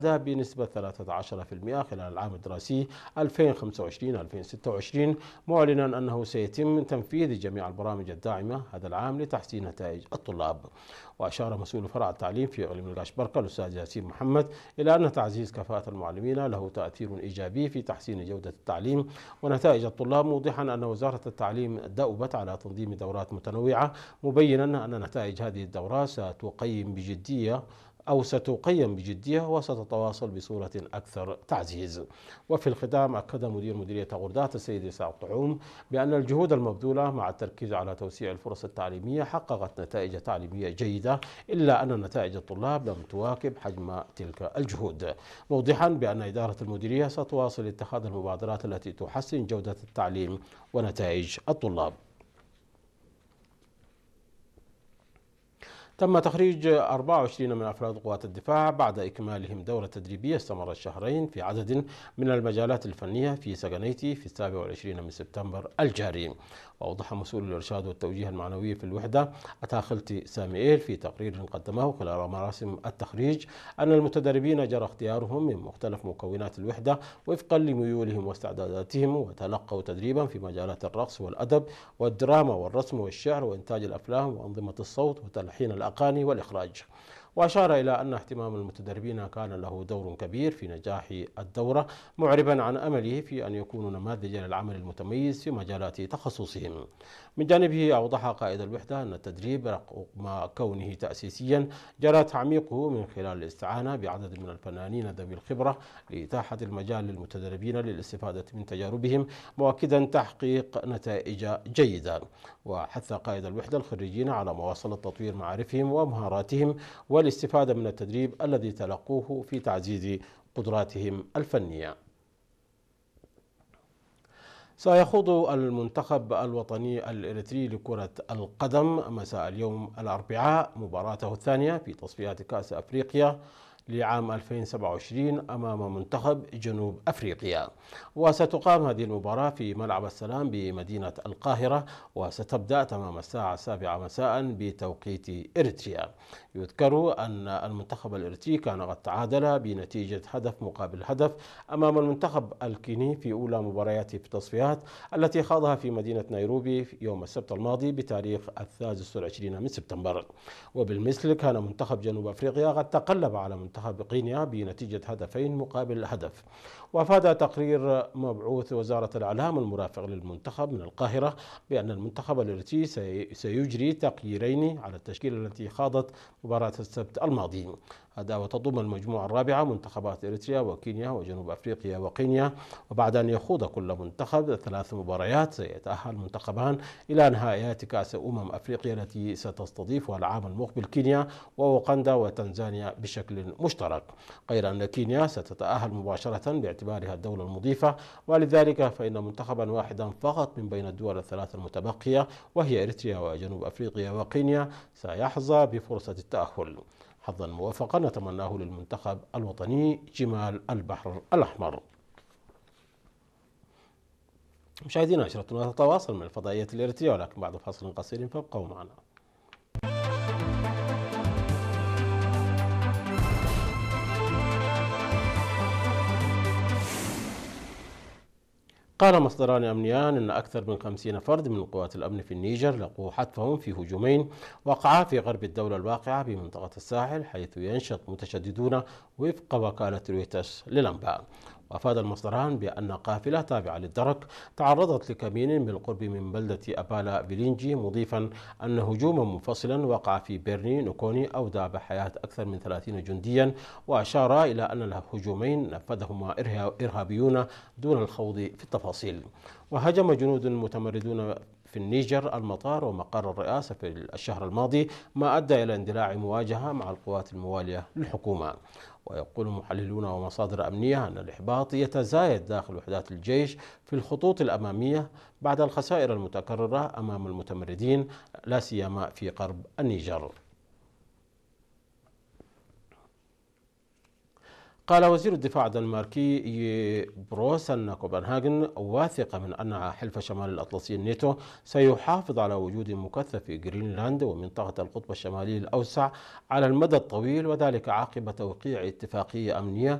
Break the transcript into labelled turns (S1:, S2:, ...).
S1: بنسبة 13% خلال العام الدراسي 2025-2026، معلنا أنه سيتم تنفيذ جميع البرامج الداعمة هذا العام لتحسين نتائج الطلاب. وأشار مسؤول فرع التعليم في إقليم الغاشبركة الأستاذ ياسين محمد إلى أن تعزيز كفاءة المعلمين له تأثير إيجابي في تحسين جودة التعليم ونتائج الطلاب، موضحا أن وزارة التعليم دأبت على تنظيم دورات متنوعة، مبينا أن نتائج هذه الدورات ستقيم بجدية وستتواصل بصورة أكثر تعزيز. وفي الختام، أكد مدير مديرية غردات السيد إسحاق طعوم بأن الجهود المبذولة مع التركيز على توسيع الفرص التعليمية حققت نتائج تعليمية جيدة، إلا أن نتائج الطلاب لم تواكب حجم تلك الجهود، موضحا بأن إدارة المديرية ستواصل اتخاذ المبادرات التي تحسن جودة التعليم ونتائج الطلاب. تم تخريج 24 من أفراد قوات الدفاع بعد إكمالهم دورة تدريبية استمرت شهرين في عدد من المجالات الفنية في سجنيتي في 27 من سبتمبر الجاري. وأوضح مسؤول الإرشاد والتوجيه المعنوي في الوحدة أتاخلتي ساميئيل في تقرير قدمه خلال مراسم التخريج أن المتدربين جرى اختيارهم من مختلف مكونات الوحدة وفقا لميولهم واستعداداتهم، وتلقوا تدريبا في مجالات الرقص والأدب والدراما والرسم والشعر وإنتاج الأفلام وأنظمة الصوت وتلحين الأغاني والإخراج. وأشار إلى أن اهتمام المتدربين كان له دور كبير في نجاح الدورة، معربا عن أمله في أن يكونوا نماذج للعمل المتميز في مجالات تخصصهم. من جانبه أوضح قائد الوحدة أن التدريب رغم كونه تأسيسيا جرى تعميقه من خلال الاستعانة بعدد من الفنانين ذوي الخبرة لإتاحة المجال للمتدربين للاستفادة من تجاربهم، مؤكدا تحقيق نتائج جيدة. وحث قائد الوحدة الخريجين على مواصلة تطوير معارفهم ومهاراتهم والاستفادة من التدريب الذي تلقوه في تعزيز قدراتهم الفنية. سيخوض المنتخب الوطني الإريتري لكرة القدم مساء اليوم الأربعاء مباراته الثانية في تصفيات كأس أفريقيا لعام 2027 أمام منتخب جنوب أفريقيا، وستقام هذه المباراة في ملعب السلام بمدينة القاهرة، وستبدأ تمام الساعة 7 مساء بتوقيت إريتريا. يذكر أن المنتخب الإريتري كان قد تعادل بنتيجة هدف مقابل هدف أمام المنتخب الكيني في أولى مبارياته في التصفيات التي خاضها في مدينة نيروبي يوم السبت الماضي بتاريخ 23 من سبتمبر. وبالمثل كان منتخب جنوب أفريقيا قد تقلب على منتخب غينيا بنتيجة هدفين مقابل هدف. وأفاد تقرير مبعوث وزارة الإعلام المرافق للمنتخب من القاهرة بأن المنتخب الإريتري سيجري تغييرين على التشكيلة التي خاضت مباراة السبت الماضي. هذا وتضم المجموعة الرابعة منتخبات إريتريا وكينيا وجنوب أفريقيا وغينيا، وبعد أن يخوض كل منتخب 3 مباريات سيتأهل منتخبان إلى نهائيات كأس أفريقيا التي ستستضيفها العام المقبل كينيا وأوغندا وتنزانيا بشكل مشترك، غير أن كينيا ستتأهل مباشرة باعتبارها الدولة المضيفة، ولذلك فإن منتخبا واحدا فقط من بين الدول الثلاث المتبقية وهي إريتريا وجنوب أفريقيا وكينيا سيحظى بفرصة التأهل. حظا موفقا نتمناه للمنتخب الوطني جمال البحر الأحمر. مشاهدينا، عشرتنا تتواصل من الفضائية الإريترية، ولكن بعد فاصل قصير فابقوا معنا. قال مصدران أمنيان أن أكثر من 50 فرد من قوات الأمن في النيجر لقوا حتفهم في هجومين وقعا في غرب الدولة الواقعة بمنطقة الساحل، حيث ينشط متشددون وفق وكالة رويترز للأنباء. وأفاد المصدران بأن قافلة تابعة للدرك تعرضت لكمين بالقرب من بلدة أبالا فيلينجي، مضيفا أن هجوما منفصلا وقع في بيرني نوكوني أودى بحياة أكثر من 30 جنديا، وأشار إلى أن الهجومين نفذهما إرهابيون دون الخوض في التفاصيل. وهجم جنود متمردون في النيجر المطار ومقر الرئاسة في الشهر الماضي، ما أدى إلى اندلاع مواجهة مع القوات الموالية للحكومة. ويقول محللون ومصادر أمنية أن الإحباط يتزايد داخل وحدات الجيش في الخطوط الأمامية بعد الخسائر المتكررة أمام المتمردين، لا سيما في غرب النيجر. قال وزير الدفاع الدنماركي بروس أن كوبنهاغن واثقة من أن حلف شمال الأطلسي الناتو سيحافظ على وجود مكثف في جرينلاند ومنطقة القطب الشمالي الأوسع على المدى الطويل، وذلك عقب توقيع اتفاقية أمنية